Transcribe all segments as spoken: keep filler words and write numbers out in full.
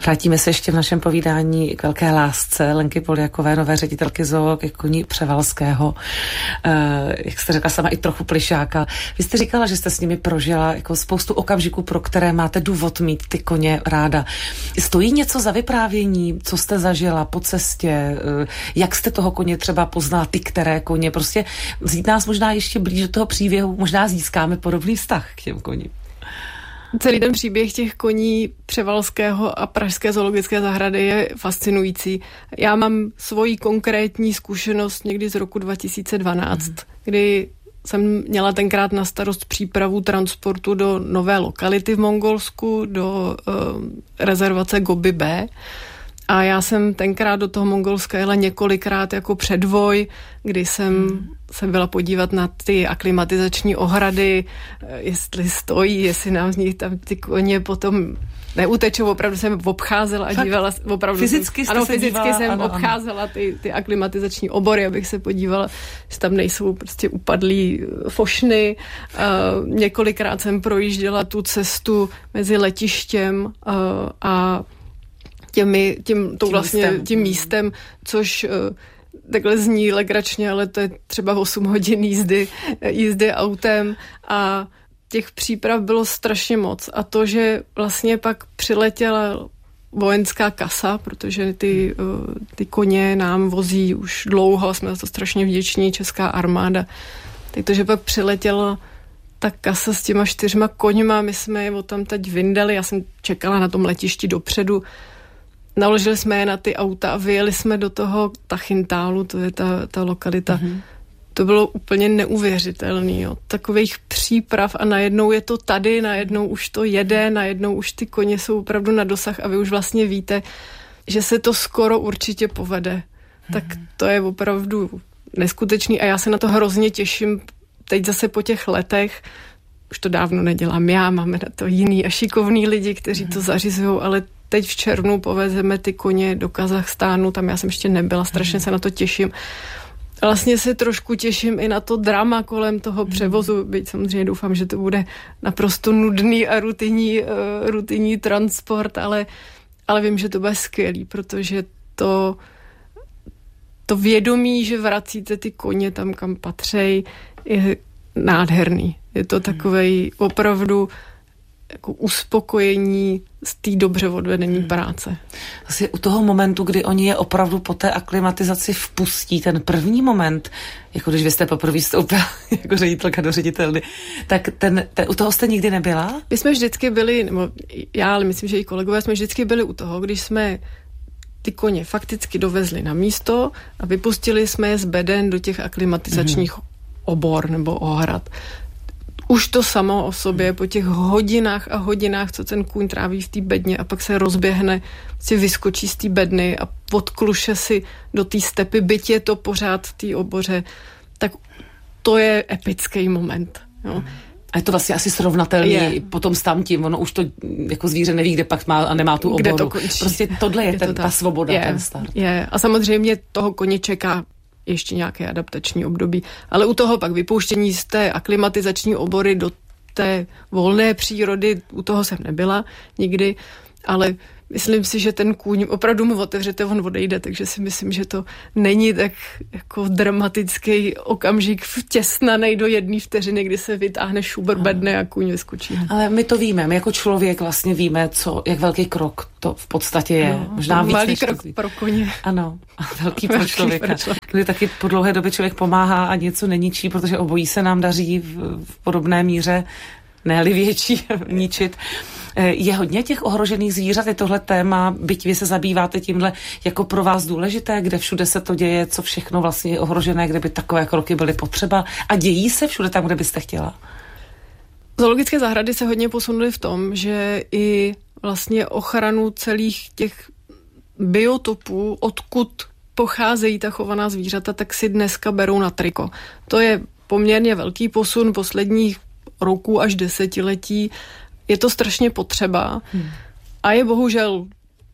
Vrátíme se ještě v našem povídání k velké lásce Lenky Poljakové, nové ředitelky zoo, ke koni Převalského. Eh, jak jste řekla sama, i trochu plišáka. Vy jste říkala, že jste s nimi prožila jako spoustu okamžiků, pro které máte důvod mít ty koně ráda. Stojí něco za vyprávění, co jste zažila po cestě, eh, jak jste toho koně třeba poznala, ty které koně, prostě vzít nás možná ještě blíž do toho příběhu, možná získáme podobný vztah k těm koním. Celý ten příběh těch koní Převalského a Pražské zoologické zahrady je fascinující. Já mám svoji konkrétní zkušenost někdy z roku dva tisíce dvanáct, mm. kdy jsem měla tenkrát na starost přípravu transportu do nové lokality v Mongolsku, do uh, rezervace Gobi B. A já jsem tenkrát do toho Mongolska jela několikrát jako předvoj, kdy jsem hmm. se byla podívat na ty aklimatizační ohrady, jestli stojí, jestli nám z nich tam ty koně potom neutečou. Opravdu jsem obcházela a Fakt? dívala. Opravdu fyzicky jsem, ano, fyzicky dívala, jsem ano, obcházela ano. Ty, ty aklimatizační obory, abych se podívala, že tam nejsou prostě upadlý fošny. Uh, několikrát jsem projížděla tu cestu mezi letištěm uh, a Těmi, tím, tím, vlastně, místem. tím místem, což uh, takhle zní legračně, ale to je třeba osm hodin jízdy, jízdy autem a těch příprav bylo strašně moc. A to, že vlastně pak přiletěla vojenská kasa, protože ty, uh, ty koně nám vozí už dlouho, jsme za to strašně vděční, česká armáda. Takže pak přiletěla ta kasa s těma čtyřma koňma, my jsme je tam teď vyndali, já jsem čekala na tom letišti dopředu. Naložili jsme je na ty auta a vyjeli jsme do toho Tachintálu, to je ta, ta lokalita. Mm-hmm. To bylo úplně neuvěřitelný. Jo. Takových příprav a najednou je to tady, najednou už to jede, najednou už ty koně jsou opravdu na dosah a vy už vlastně víte, že se to skoro určitě povede. Mm-hmm. Tak to je opravdu neskutečný a já se na to hrozně těším teď zase po těch letech. Už to dávno nedělám já, máme na to jiný a šikovný lidi, kteří mm-hmm. to zařizují, ale teď v červnu povezeme ty koně do Kazachstánu, tam já jsem ještě nebyla, strašně se na to těším. Vlastně se trošku těším i na to drama kolem toho převozu, byť samozřejmě doufám, že to bude naprosto nudný a rutinní, uh, rutinní transport, ale, ale vím, že to bude skvělý, protože to, to vědomí, že vracíte ty koně tam, kam patří, je nádherný. Je to takovej opravdu jako uspokojení z té dobře odvedení hmm. práce. Asi u toho momentu, kdy oni je opravdu po té aklimatizaci vpustí, ten první moment, jako když vy jste poprvé vstoupila jako ředitelka do ředitelny, tak ten, ten, u toho jste nikdy nebyla? My jsme vždycky byli, nebo já, ale myslím, že i kolegové, jsme vždycky byli u toho, když jsme ty koně fakticky dovezli na místo a vypustili jsme je z beden do těch aklimatizačních hmm. obor nebo ohrad. Už to samo o sobě po těch hodinách a hodinách, co ten kůň tráví v té bedně a pak se rozběhne, si vyskočí z té bedny a odkluše si do té stepy, byť je to pořád v té oboře, tak to je epický moment. Jo. A je to vlastně asi srovnatelný je. Potom s tamtím, ono už to jako zvíře neví, kde pak má a nemá tu oboru. Kde to končí. Prostě tohle je, je ten, to ta svoboda, je, ten start. Je. A samozřejmě toho koně čeká ještě nějaké adaptační období. Ale u toho pak vypouštění z té aklimatizační obory do té volné přírody, u toho jsem nebyla nikdy, ale myslím si, že ten kůň opravdu mu otevřete, on odejde, takže si myslím, že to není tak jako dramatický okamžik vtěsnanej do jedné vteřiny, kdy se vytáhne šubr bedny a kůň vyskočí. Ale my to víme, my jako člověk vlastně víme, co, jak velký krok to v podstatě je. No, možná víc malý než krok to... pro koně. Ano, a velký pro člověka. Pro člověka. Kdy taky po dlouhé době člověk pomáhá a něco neničí, protože obojí se nám daří v, v podobné míře, ne-li větší, ničit. Je hodně těch ohrožených zvířat, je tohle téma, byť vy se zabýváte tímhle, jako pro vás důležité, kde všude se to děje, co všechno vlastně je ohrožené, kde by takové kroky byly potřeba a dějí se všude tam, kde byste chtěla? Zoologické zahrady se hodně posunuly v tom, že i vlastně ochranu celých těch biotopů, odkud pocházejí ta chovaná zvířata, tak si dneska berou na triko. To je poměrně velký posun posledních roků až desetiletí. Je to strašně potřeba hmm. a je bohužel,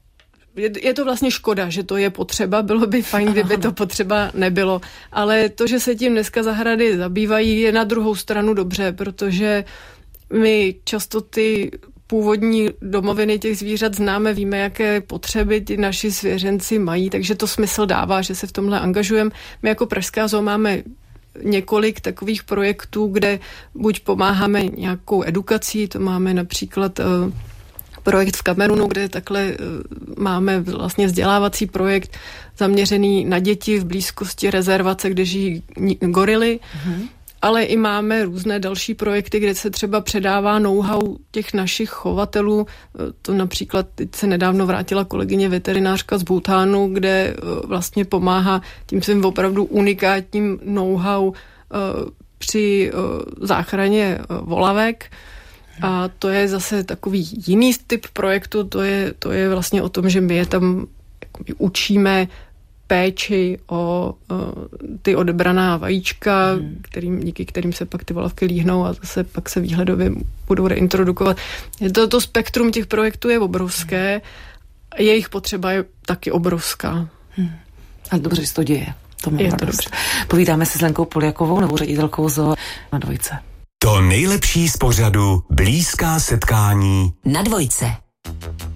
je, je to vlastně škoda, že to je potřeba, bylo by fajn, kdyby to potřeba nebylo, ale to, že se tím dneska zahrady zabývají, je na druhou stranu dobře, protože my často ty původní domoviny těch zvířat známe, víme, jaké potřeby ty naši zvěřenci mají, takže to smysl dává, že se v tomhle angažujeme. My jako Pražská zoo máme několik takových projektů, kde buď pomáháme nějakou edukací, to máme například projekt v Kamerunu, kde takhle máme vlastně vzdělávací projekt zaměřený na děti v blízkosti rezervace, kde žijí gorily, mm-hmm. ale i máme různé další projekty, kde se třeba předává know-how těch našich chovatelů. To například teď se nedávno vrátila kolegyně veterinářka z Bhutánu, kde vlastně pomáhá tím svým opravdu unikátním know-how při záchraně volavek. A to je zase takový jiný typ projektu, to je, to je vlastně o tom, že my je tam učíme péči o, o ty odebraná vajíčka, hmm. kterým, díky kterým se pak ty volavky líhnou a zase pak se výhledově budou reintrodukovat. To, to spektrum těch projektů je obrovské, hmm. jejich potřeba je taky obrovská. Hmm. Ale dobře, že se to děje. To je to dobře. Povídáme se s Lenkou Poljakovou, novou ředitelkou zoo na Dvojce. To nejlepší z pořadu Blízká setkání na Dvojce.